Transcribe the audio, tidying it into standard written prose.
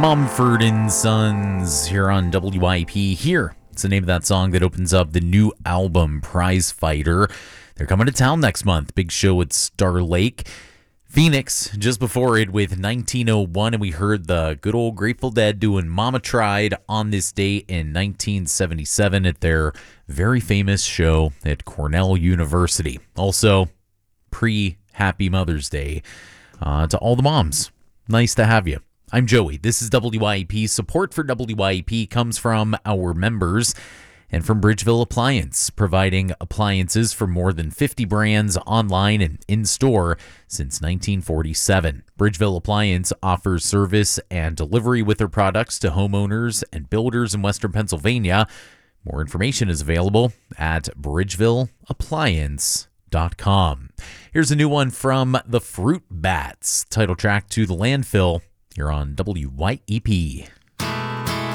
Mumford and Sons here on WIP. Here, it's the name of that song that opens up the new album, Prize Fighter. They're coming to town next month. Big show at Star Lake. Phoenix, just before it with 1901, and we heard the good old Grateful Dead doing Mama Tried on this date in 1977 at their very famous show at Cornell University. Also, pre-Happy Mother's Day to all the moms. Nice to have you. I'm Joey. This is WIP. Support for WIP comes from our members and from Bridgeville Appliance, providing appliances for more than 50 brands online and in-store since 1947. Bridgeville Appliance offers service and delivery with their products to homeowners and builders in Western Pennsylvania. More information is available at bridgevilleappliance.com. Here's a new one from the Fruit Bats, title track To the Landfill. You're on WYEP.